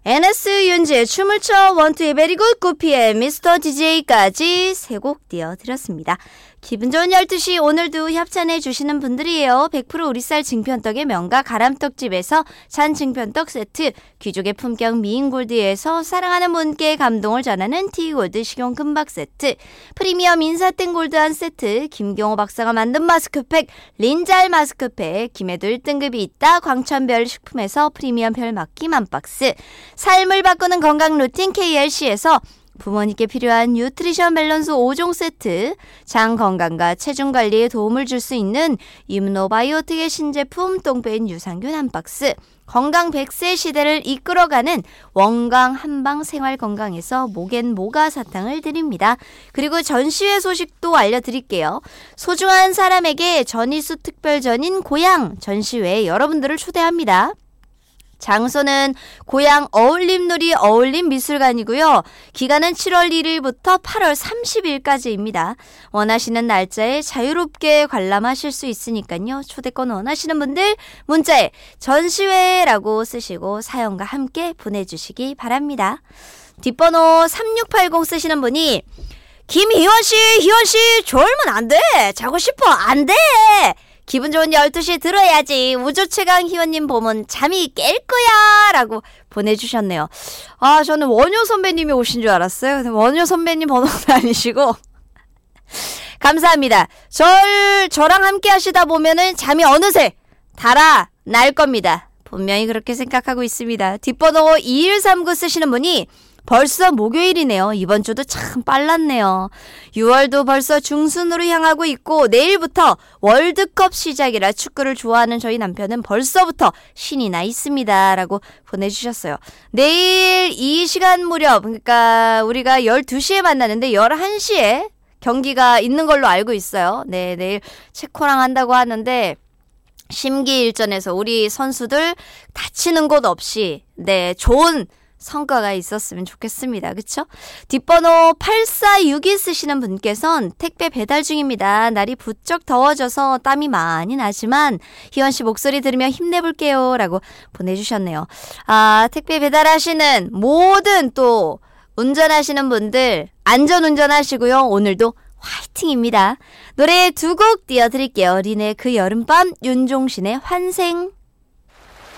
NS 윤지의 춤을 춰 원투의 베리굿 구피의 미스터 DJ까지 세 곡 띄워드렸습니다. 기분 좋은 12시 오늘도 협찬해 주시는 분들이에요. 100% 우리쌀 증편떡의 명가 가람떡집에서 잔 증편떡 세트, 귀족의 품격 미인골드에서 사랑하는 분께 감동을 전하는 티골드 식용 금박 세트, 프리미엄 인사땡 골드 한 세트, 김경호 박사가 만든 마스크팩 린잘 마스크팩, 김해도 1등급이 있다 광천별 식품에서 프리미엄 별막기 만 박스, 삶을 바꾸는 건강 루틴 KRC에서 부모님께 필요한 뉴트리션 밸런스 5종 세트, 장 건강과 체중 관리에 도움을 줄 수 있는 임노바이오틱의 신제품 똥배인 유산균 한 박스, 건강 100세 시대를 이끌어가는 원광 한방 생활건강에서 목엔 모가 사탕을 드립니다. 그리고 전시회 소식도 알려드릴게요. 소중한 사람에게 전이수 특별전인 고향 전시회에 여러분들을 초대합니다. 장소는 고향 어울림놀이 어울림미술관이고요. 기간은 7월 1일부터 8월 30일까지입니다. 원하시는 날짜에 자유롭게 관람하실 수 있으니까요. 초대권 원하시는 분들 문자에 전시회라고 쓰시고 사연과 함께 보내주시기 바랍니다. 뒷번호 3680 쓰시는 분이 김희원씨 졸면 안 돼. 자고 싶어 안 돼. 기분 좋은 12시 들어야지. 우주 최강 희원님 보면 잠이 깰 거야 라고 보내주셨네요. 아, 저는 원효 선배님이 오신 줄 알았어요. 원효 선배님 번호는 아니시고 감사합니다. 저랑 함께 하시다 보면은 잠이 어느새 달아날 겁니다. 분명히 그렇게 생각하고 있습니다. 뒷번호 2139 쓰시는 분이 벌써 목요일이네요. 이번 주도 참 빨랐네요. 6월도 벌써 중순으로 향하고 있고 내일부터 월드컵 시작이라 축구를 좋아하는 저희 남편은 벌써부터 신이 나 있습니다. 라고 보내주셨어요. 내일 이 시간 무렵, 그러니까 우리가 12시에 만나는데 11시에 경기가 있는 걸로 알고 있어요. 네, 내일 체코랑 한다고 하는데 심기일전에서 우리 선수들 다치는 곳 없이 좋은 성과가 있었으면 좋겠습니다. 그쵸? 뒷번호 8462 쓰시는 분께서는 택배 배달 중입니다. 날이 부쩍 더워져서 땀이 많이 나지만 희원씨 목소리 들으며 힘내볼게요. 라고 보내주셨네요. 아, 택배 배달하시는 모든 또 운전하시는 분들 안전운전 하시고요. 오늘도 화이팅입니다. 노래 두 곡 띄워드릴게요. 린의 그 여름밤, 윤종신의 환생.